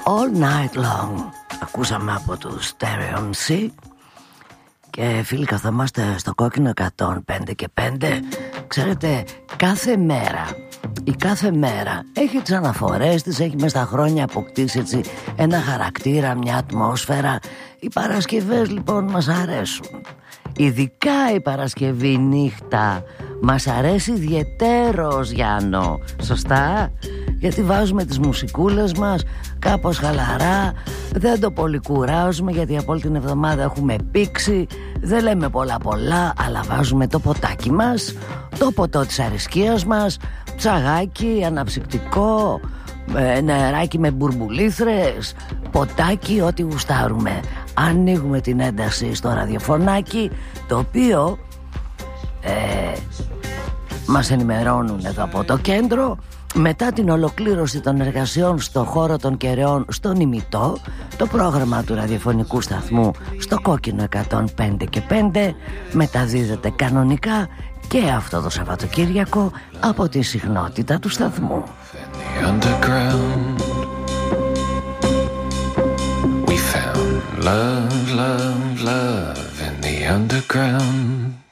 All Night Long. Ακούσαμε από του Stereo MC. Και φίλοι, καθόμαστε στο κόκκινο 105 και 5. Ξέρετε, κάθε μέρα, η κάθε μέρα έχει τις αναφορές της, έχει μες στα χρόνια αποκτήσει έτσι ένα χαρακτήρα, μια ατμόσφαιρα. Οι Παρασκευές λοιπόν μας αρέσουν. Ειδικά η Παρασκευή νύχτα μας αρέσει ιδιαιτέρως, Γιάννο. Σωστά? Γιατί βάζουμε τις μουσικούλες μας κάπως χαλαρά, δεν το πολύ κουράζουμε, γιατί από όλη την εβδομάδα έχουμε πήξει, δεν λέμε πολλά, αλλά βάζουμε το ποτάκι μας, το ποτό της αρισκίας μας, ψαγάκι, αναψυκτικό, νεράκι με μπουρμπουλήθρες, ποτάκι, ό,τι γουστάρουμε. Ανοίγουμε την ένταση στο ραδιοφωνάκι, το οποίο μας ενημερώνουν εδώ από το κέντρο. Μετά την ολοκλήρωση των εργασιών στο χώρο των Κεραιών στον Ημιτό, το πρόγραμμα του ραδιοφωνικού σταθμού στο κόκκινο 105 και 5 μεταδίδεται κανονικά και αυτό το Σαββατοκύριακο από τη συχνότητα του σταθμού. Love, love, love in the underground.